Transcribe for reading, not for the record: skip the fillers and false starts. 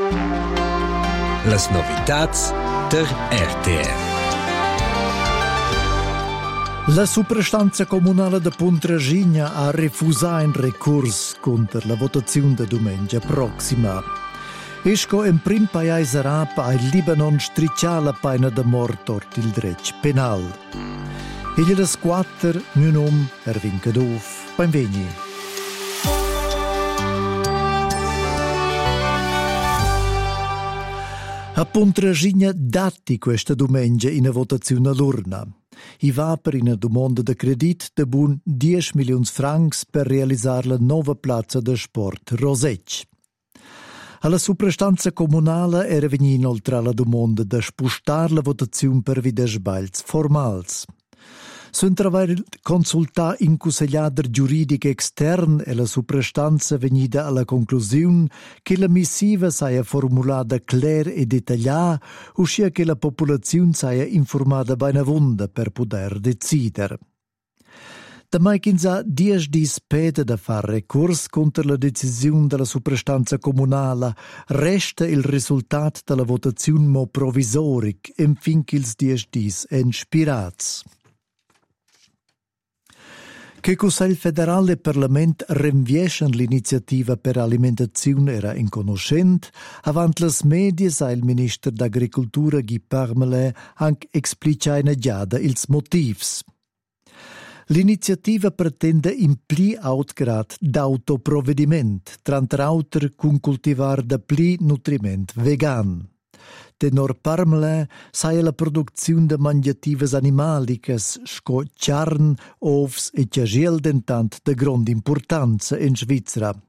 Las novitats der RTR. La suprastanza comunale de Puntraschigna ha refusato un recurs contro la votazione di domenica prossima. Esco in prim paese arab al Libanon striccia la pena de morte ort il dretto penal. E gli squatter, mio nome, Erwin Cadov. Benveni. A Puntraschigna dati questa domenica in una votazione all'urna. I va per una domanda di credito di buon 10 milioni francs per realizzare la nuova piazza di sport Rosec. Alla suprastanza comunale era venuta inoltre la domanda di spostare la votazione per vide sbagli formali. Sono travagliato consultato in consigliato giuridico esterno e la suprastanza venuta alla conclusione che la missiva sia formulata chiara e dettagliata, ossia che la popolazione sia informata bene avonda per poter decidere. Da mai 10 di spete da fare ricorso contro la decisione della suprastanza comunale, resta il risultato della votazione provvisorica e finché ils 10 di ispirati. Che il Consiglio federale e Parlamento rinviescono l'iniziativa per alimentazione era inconoscente, avanti le medie sa il ministro d'Agricoltura Guy Parmelin anche esplicita giada ils motivs. L'iniziativa pretende in pli aut grad d'autoprovvedimento, tra l'altro con coltivare da pli nutriment vegan. Tenor Parmelin sai la produzione di mangiatives animalicas, sco carn, ovs e cagiel dentant de grande importanza in Svizzera.